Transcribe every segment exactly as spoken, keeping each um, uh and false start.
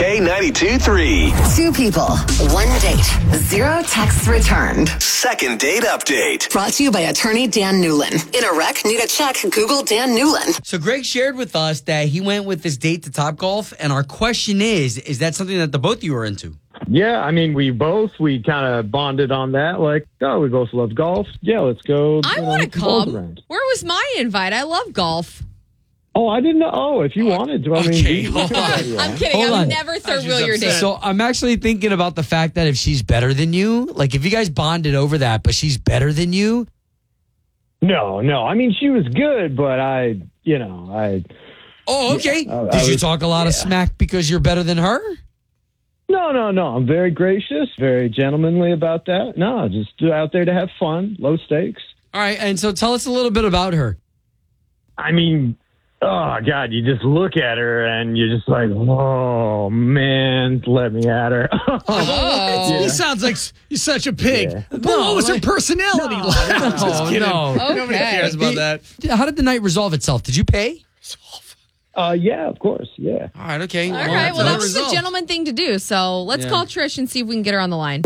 K ninety-two three. Two people, one date, zero texts returned. Second date update. Brought to you by attorney Dan Newlin. In a wreck, need a check, Google Dan Newlin. So Greg shared with us that he went with this date to Topgolf, and our question is, is that something that the both of you are into? Yeah, I mean, we both, we kind of bonded on that. Like, oh, we both love golf. Yeah, let's go. I want to come. Where was my invite? I love golf. Oh, I didn't know. Oh, if you wanted to. I Okay, mean, hold on. I'm kidding. Hold I would on. never third wheel your date. So I'm actually thinking about the fact that if she's better than you, like if you guys bonded over that, but she's better than you. No, no. I mean, she was good, but I, you know, I. Oh, okay. Yeah, I- Did I you was- talk a lot of yeah. smack because you're better than her? No, no, no. I'm very gracious, very gentlemanly about that. No, just out there to have fun, low stakes. All right. And so tell us a little bit about her. I mean, oh, God, you just look at her and you're just like, oh, man, let me at her. Oh. He sounds like you're such a pig. Yeah. But No, what was her like- personality like? I'm just No, kidding. no. Nobody Okay. cares about that. How did the night resolve itself? Did you pay? Uh, yeah, of course, yeah. All right. Okay. All right. Well, no that was result. the gentleman thing to do. So let's Yeah. call Trish and see if we can get her on the line.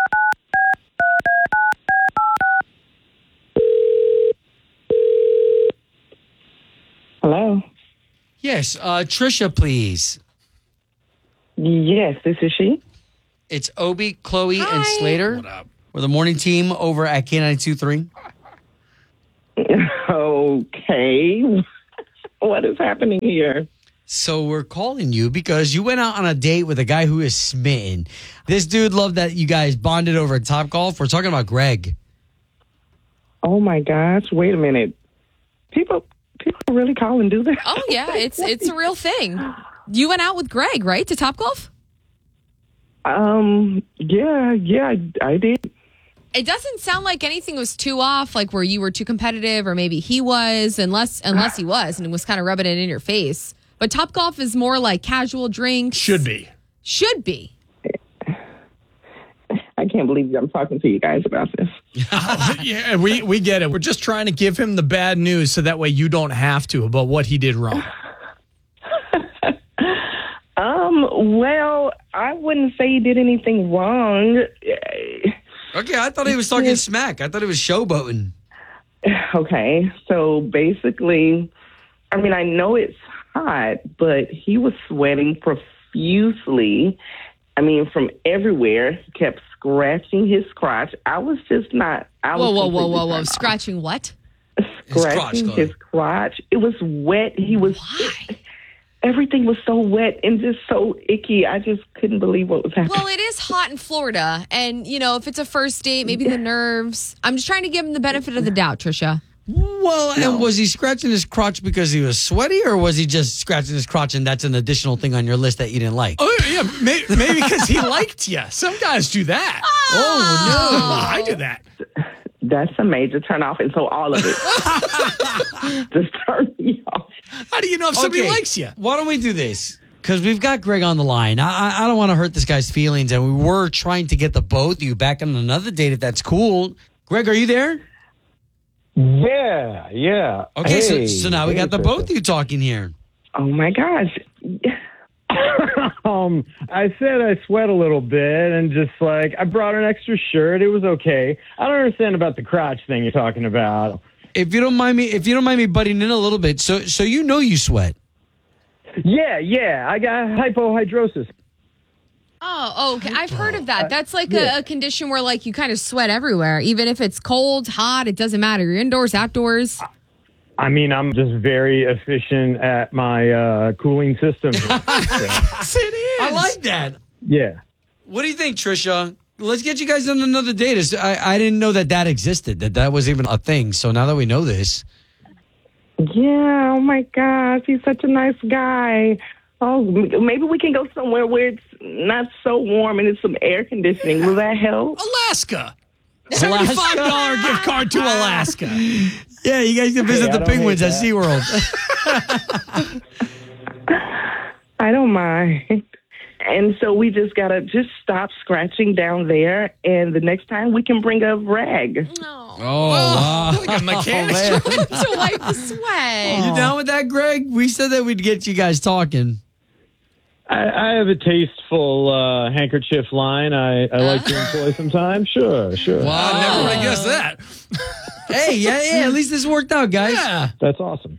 Hello. Yes. Uh, Trisha, please. Yes, this is she. It's Obi, Chloe, and Hi. Slater. What up? We're the morning team over at K ninety-two three. Okay. What is happening here? So we're calling you because you went out on a date with a guy who is smitten. This dude loved that you guys bonded over at Topgolf. We're talking about Greg. Oh my gosh! Wait a minute. People, people really call and do that? Oh yeah, it's it's a real thing. You went out with Greg, right, to Topgolf? Um. Yeah. Yeah. I, I did. It doesn't sound like anything was too off, like where you were too competitive, or maybe he was, unless unless he was, and it was kind of rubbing it in your face. But Topgolf is more like casual drinks. Should be. Should be. I can't believe I'm talking to you guys about this. Yeah, we, we get it. We're just trying to give him the bad news so that way you don't have to about what he did wrong. Um. Well, I wouldn't say he did anything wrong. Okay, I thought he was talking smack. I thought he was showboating. Okay. So basically, I mean, I know it's hot, but he was sweating profusely. I mean, from everywhere. He kept scratching his crotch. I was just not. I Whoa, was whoa, whoa, completely whoa, whoa! turned off. Scratching what? Scratching crotch, his crotch. It was wet. He was. Why? Everything was so wet and just so icky. I just couldn't believe what was happening. Well, it is hot in Florida, and you know, if it's a first date, maybe the nerves. I'm just trying to give him the benefit of the doubt, Trisha. Well, and was he scratching his crotch because he was sweaty, or was he just scratching his crotch and that's an additional thing on your list that you didn't like? Oh, yeah, maybe, maybe because he liked you. Some guys do that. Oh, Oh, I do that. That's a major turnoff, and so all of it just turned me off. How do you know if somebody Okay, likes you? Why don't we do this? Because we've got Greg on the line. I, I, I don't want to hurt this guy's feelings, and we were trying to get the both of you back on another date if that's cool. Greg, are you there? Yeah, yeah. Okay, Hey, so, so now we hey, got the Trisha. both of you talking here. Oh my gosh. um, I said I sweat a little bit and just like I brought an extra shirt. It was okay. I don't understand about the crotch thing you're talking about. If you don't mind me, if you don't mind me butting in a little bit, so so you know you sweat. Yeah, yeah. I got hypohidrosis. Oh, okay. I've heard of that. That's like yeah. a, a condition where like you kind of sweat everywhere, even if it's cold, hot. It doesn't matter. You're indoors, outdoors. I mean, I'm just very efficient at my uh, cooling system. Yes, it is. I like that. Yeah. What do you think, Trisha? Let's get you guys on another date. It's- I, I didn't know that that existed, that that was even a thing. So now that we know this. Yeah, oh my gosh, he's such a nice guy. Oh, m- maybe we can go somewhere where it's not so warm and it's some air conditioning. Will that help? Alaska. seventy-five dollars gift card to Alaska. Yeah, you guys can visit Hey, I the don't penguins hate at SeaWorld. I don't mind. And so we just got to just stop scratching down there, and the next time we can bring a rag. No. Oh, wow. Like a mechanic. man. To wipe the sweat. You down with that, Greg? We said that we'd get you guys talking. I, I have a tasteful uh, handkerchief line I, I like to employ sometimes. Sure, sure. Wow, I never would have guessed that. Hey, yeah, yeah. At least this worked out, guys. Yeah. That's awesome.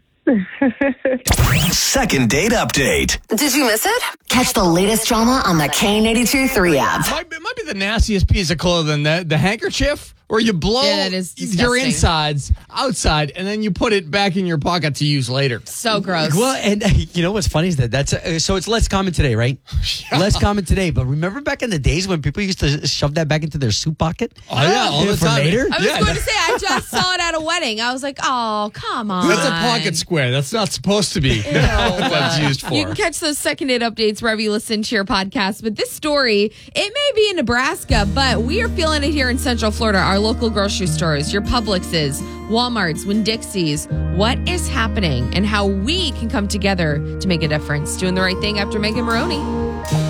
Second date update. Did you miss it? Catch the latest drama on the K ninety-two three app. Might be, might be the nastiest piece of clothing, the, the handkerchief, where you blow Yeah, that is your disgusting. insides outside, and then you put it back in your pocket to use later. So gross. Well, and uh, you know what's funny is that that's uh, so it's less common today, right? Less common today. But remember back in the days when people used to shove that back into their soup pocket? Oh, yeah, all the For time. later? I was Yeah, going that- to say, I just saw it at a wedding. I was like, oh, come on. That's a pocket square. That's not supposed to be. what that's used for. You can catch those second date updates wherever you listen to your podcast. But this story, it may be in Nebraska, but we are feeling it here in Central Florida. Our local grocery stores, your Publixes, Walmarts, Winn-Dixie's. What is happening and how we can come together to make a difference? Doing the right thing after Megan Maroney.